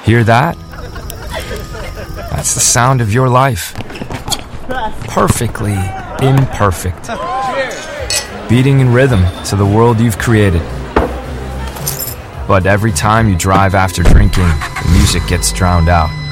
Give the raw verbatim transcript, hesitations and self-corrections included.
Hear that? That's the sound of your life. Perfectly imperfect. Beating in rhythm to the world you've created. But every time you drive after drinking, the music gets drowned out.